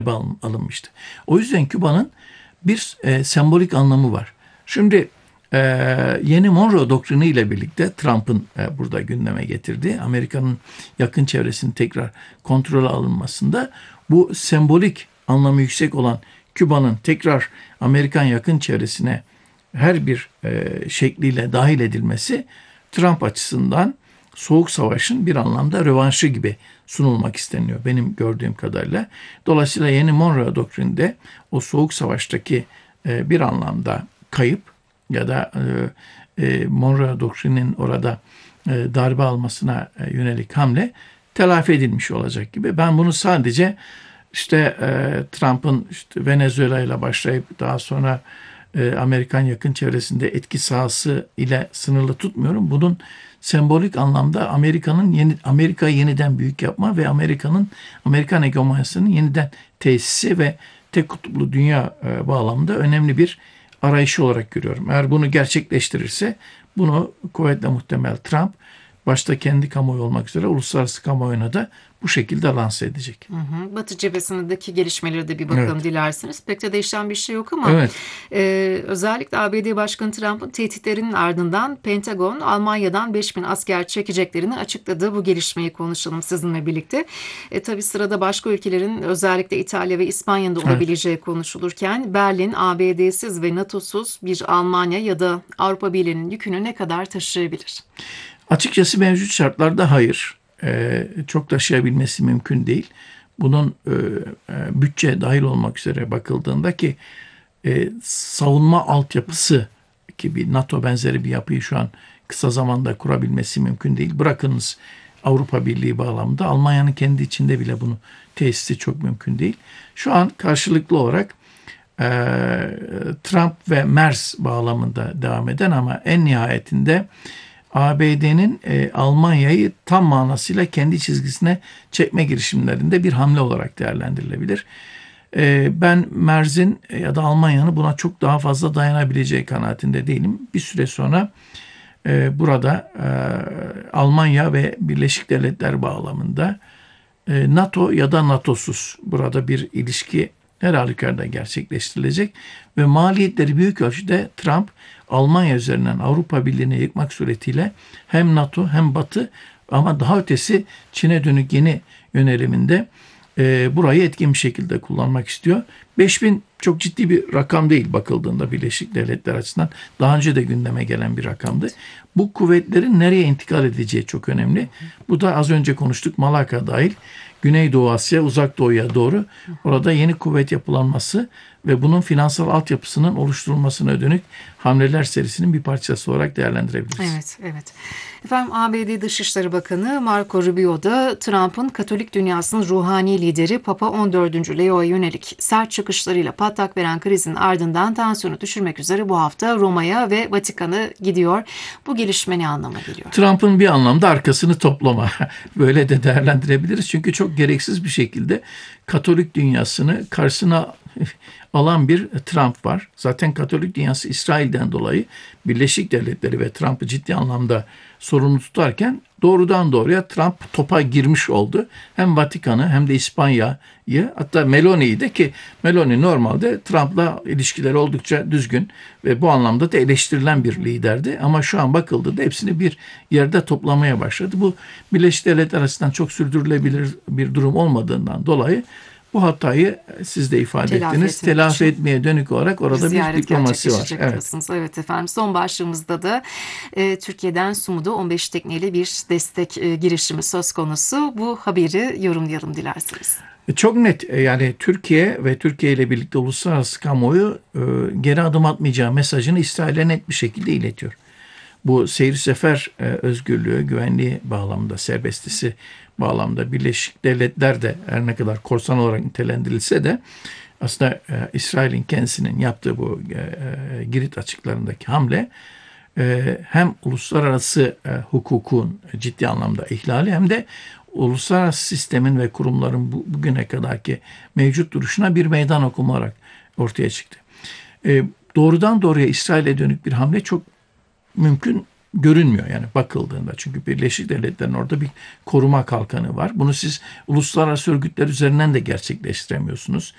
alınmıştı. O yüzden Küba'nın bir sembolik anlamı var. Şimdi yeni Monroe Doktrini ile birlikte Trump'ın burada gündeme getirdiği Amerika'nın yakın çevresinin tekrar kontrole alınmasında bu sembolik anlamı yüksek olan Küba'nın tekrar Amerikan yakın çevresine her bir şekliyle dahil edilmesi Trump açısından Soğuk Savaş'ın bir anlamda rövanşı gibi sunulmak isteniyor benim gördüğüm kadarıyla. Dolayısıyla yeni Monroe Doktrini'nde o Soğuk Savaş'taki bir anlamda kayıp ya da Monroe Doktrini'nin orada darbe almasına yönelik hamle telafi edilmiş olacak gibi. Ben bunu sadece işte Trump'ın işte Venezuela ile başlayıp daha sonra Amerikan yakın çevresinde etki sahası ile sınırlı tutmuyorum. Bunun sembolik anlamda Amerika'yı yeniden büyük yapma ve Amerikan hegemonyasının yeniden tesisi ve tek kutuplu dünya bağlamında önemli bir arayışı olarak görüyorum. Eğer bunu gerçekleştirirse bunu kuvvetle muhtemel Trump başta kendi kamuoyu olmak üzere uluslararası kamuoyuna da bu şekilde lanse edecek. Batı cephesindeki gelişmeleri de bir bakalım dilerseniz. Pek de değişen bir şey yok ama özellikle ABD Başkanı Trump'ın tehditlerinin ardından Pentagon Almanya'dan 5.000 asker çekeceklerini açıkladı. Bu gelişmeyi konuşalım sizinle birlikte. Tabii sırada başka ülkelerin özellikle İtalya ve İspanya'da olabileceği konuşulurken Berlin ABD'siz ve NATO'suz bir Almanya ya da Avrupa Birliği'nin yükünü ne kadar taşıyabilir? Açıkçası mevcut şartlarda hayır. Çok taşıyabilmesi mümkün değil. Bunun bütçe dahil olmak üzere bakıldığında ki savunma altyapısı ki bir NATO benzeri bir yapıyı şu an kısa zamanda kurabilmesi mümkün değil. Bırakınız Avrupa Birliği bağlamında Almanya'nın kendi içinde bile bunu tesisi çok mümkün değil. Şu an karşılıklı olarak Trump ve Merz bağlamında devam eden ama en nihayetinde ABD'nin Almanya'yı tam manasıyla kendi çizgisine çekme girişimlerinde bir hamle olarak değerlendirilebilir. Ben Merz'in ya da Almanya'nın buna çok daha fazla dayanabileceği kanaatinde değilim. Bir süre sonra burada Almanya ve Birleşik Devletler bağlamında NATO ya da NATO'suz burada bir ilişki her halükarda gerçekleştirilecek ve maliyetleri büyük ölçüde Trump Almanya üzerinden Avrupa Birliği'ne yıkmak suretiyle hem NATO hem Batı ama daha ötesi Çin'e dönük yeni yöneliminde burayı etkin bir şekilde kullanmak istiyor. 5.000 çok ciddi bir rakam değil bakıldığında Birleşik Devletler açısından. Daha önce de gündeme gelen bir rakamdı. Bu kuvvetlerin nereye intikal edeceği çok önemli. Bu da az önce konuştuk Malaka dahil Güneydoğu Asya, Uzak Doğu'ya doğru orada yeni kuvvet yapılanması ve bunun finansal altyapısının oluşturulmasına dönük hamleler serisinin bir parçası olarak değerlendirebiliriz. Evet. Efendim ABD Dışişleri Bakanı Marco Rubio da Trump'ın Katolik dünyasının ruhani lideri Papa 14. Leo'ya yönelik sert çıkışlarıyla patlak veren krizin ardından tansiyonu düşürmek üzere bu hafta Roma'ya ve Vatikan'a gidiyor. Bu gelişme ne anlama geliyor? Trump'ın bir anlamda arkasını toplama. Böyle de değerlendirebiliriz. Çünkü çok gereksiz bir şekilde Katolik dünyasını karşısına alan bir Trump var. Zaten Katolik dünyası İsrail'den dolayı Birleşik Devletleri ve Trump'ı ciddi anlamda sorumlu tutarken doğrudan doğruya Trump topa girmiş oldu. Hem Vatikan'ı hem de İspanya'yı hatta Meloni'yi de ki Meloni normalde Trump'la ilişkileri oldukça düzgün ve bu anlamda da eleştirilen bir liderdi. Ama şu an bakıldığında hepsini bir yerde toplamaya başladı. Bu Birleşik Devletler arasından çok sürdürülebilir bir durum olmadığından dolayı bu hatayı siz de ifade ettiniz. Telafi etmeye dönük olarak orada bir diplomasi var. Evet efendim. Son başlığımızda da Türkiye'den Sumud'a 15 tekneyle bir destek girişimi söz konusu. Bu haberi yorumlayalım dilerseniz. Çok net yani Türkiye ve Türkiye ile birlikte uluslararası kamuoyu geri adım atmayacağı mesajını İsrail'e net bir şekilde iletiyor. Bu seyir sefer özgürlüğü, güvenliği bağlamında, serbestisi bağlamda Birleşik Devletler de her ne kadar korsan olarak nitelendirilse de aslında İsrail'in kendisinin yaptığı bu Girit açıklarındaki hamle hem uluslararası hukukun ciddi anlamda ihlali hem de uluslararası sistemin ve kurumların bugüne kadarki mevcut duruşuna bir meydan okuma olarak ortaya çıktı. Doğrudan doğruya İsrail'e dönük bir hamle çok mümkün görünmüyor yani bakıldığında. Çünkü Birleşik Devletler'in orada bir koruma kalkanı var. Bunu siz uluslararası örgütler üzerinden de gerçekleştiremiyorsunuz.